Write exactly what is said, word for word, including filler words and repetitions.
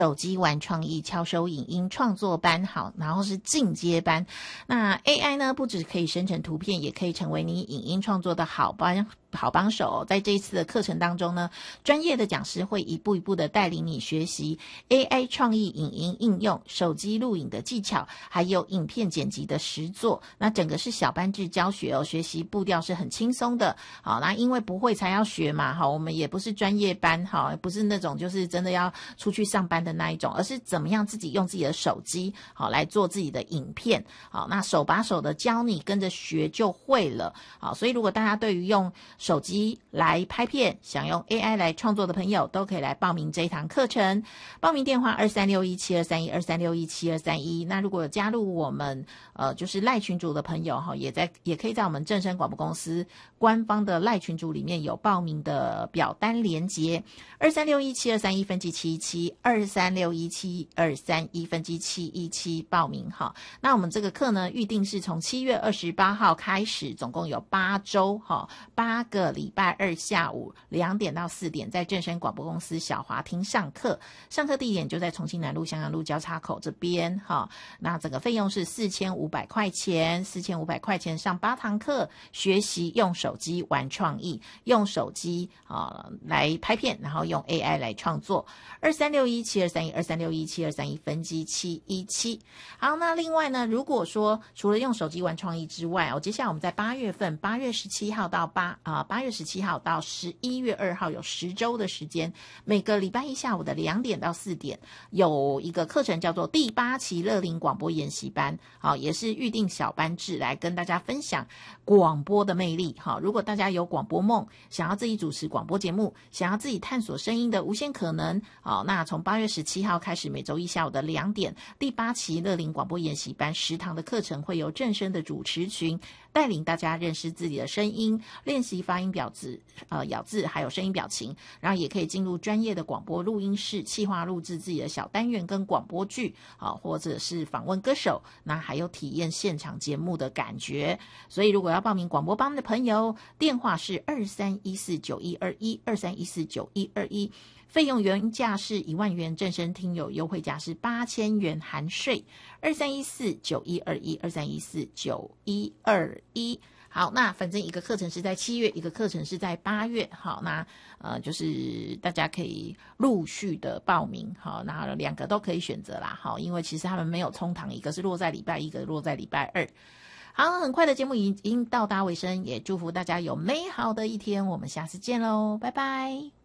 手机玩创意敲手影音创作班，好，然后是进阶班。那 A I 呢，不只可以生成图片，也可以成为你影音创作的好帮好帮手。在这一次的课程当中呢，专业的讲师会一步一步的带领你学习 A I 创意影音应用、手机录影的技巧，还有影片剪辑的实作。那整个是小班制教学哦，学习步调是很轻松的。好，那因为不会才要学嘛，好，我们也不是专业班，好，不是那种就是真的要出去上班的那一种，而是怎么样自己用自己的手机好来做自己的影片。好，那手把手的教你，跟着学就会了。好，所以如果大家对于用手机来拍片，想用 A I 来创作的朋友，都可以来报名这一堂课程。报名电话二三六一七二三一 二三六一七二三一。那如果有加入我们呃就是赖群组的朋友哈，也在也可以在我们正声广播公司官方的赖群组里面有报名的表单连结，二三六一七二三一分机七一七，二三六一七二三一分机七一七报名哈。那我们这个课呢，预定是从七月二十八号开始，总共有八周哈，八个礼拜二下午两点到四点，在正声广播公司小华厅上课。上课地点就在重庆南路襄阳路交叉口这边哈。那整个费用是四千五百块钱，四千五百块钱上八堂课，学习用手机玩创意，用手机啊、呃、来拍片，然后用 A I 来创作。二三六一七二三一 二三六一七二三一分机七一七。好，那另外呢，如果说除了用手机玩创意之外哦，接下来我们在八月份，八月十七号到八啊八月十七号到十一月二号有十周的时间，每个礼拜一下午的两点到四点有一个课程叫做第八期乐龄广播研习班，好，也是预定小班制来跟大家分享广播的魅力。好，如果大家有广播梦，想要自己主持广播节目，想要自己探索声音的无限可能，好，那从八月十七号开始，每周一下午的两点，第八期乐龄广播研习班十堂的课程会由正声的主持群带领大家认识自己的声音，练习发音表字呃咬字还有声音表情，然后也可以进入专业的广播录音室，企划录制自己的小单元跟广播剧啊，或者是访问歌手，那还有体验现场节目的感觉。所以如果要报名广播班的朋友，电话是二三一四九一二一 二三一四九一二一，费用原价是一万元，正声听友优惠价是八千元含税。二三一四九一二一 二三一四九一二一。好，那反正一个课程是在七月，一个课程是在八月。好，那呃就是大家可以陆续的报名。好，那两个都可以选择啦。好，因为其实他们没有冲堂，一个是落在礼拜一，一个落在礼拜二。好，很快的节目已经到达尾声，也祝福大家有美好的一天，我们下次见喽，拜拜。